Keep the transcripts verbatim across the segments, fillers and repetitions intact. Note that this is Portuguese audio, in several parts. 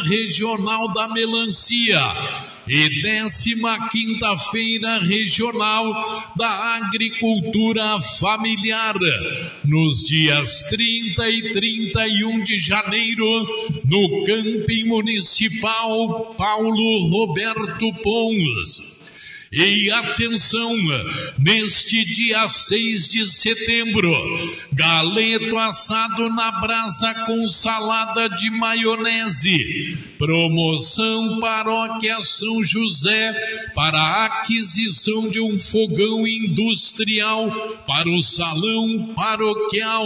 Regional da Melancia e décima quinta Feira Regional da Agricultura Familiar, nos dias trinta e trinta e um de janeiro, no Camping Municipal Paulo Roberto Pons. E atenção, neste dia seis de setembro, galeto assado na brasa com salada de maionese. Promoção Paróquia São José para a aquisição de um fogão industrial para o salão paroquial.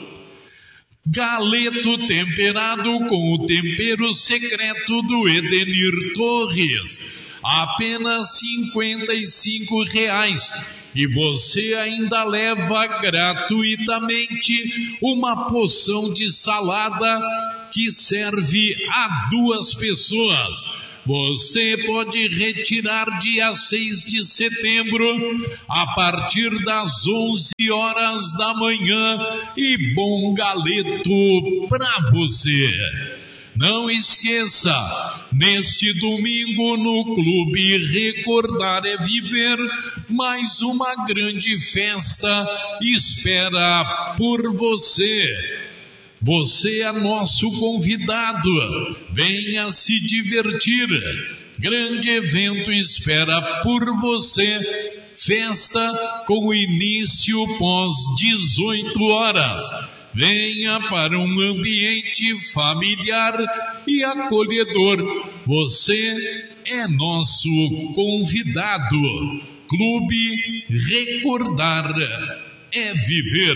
Galeto temperado com o tempero secreto do Edenir Torres. Apenas cinquenta e cinco reais. E você ainda leva gratuitamente uma porção de salada que serve a duas pessoas. Você pode retirar dia seis de setembro a partir das onze horas da manhã e bom galeto para você. Não esqueça, neste domingo no Clube Recordar é Viver, mais uma grande festa espera por você. Você é nosso convidado, venha se divertir. Grande evento espera por você, festa com início pós dezoito horas. Venha para um ambiente familiar e acolhedor. Você é nosso convidado. Clube Recordar é Viver.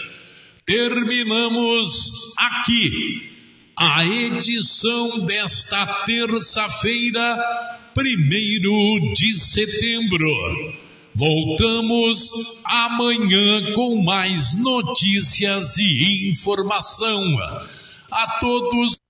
Terminamos aqui a edição desta terça-feira, primeiro de setembro. Voltamos amanhã com mais notícias e informação. A todos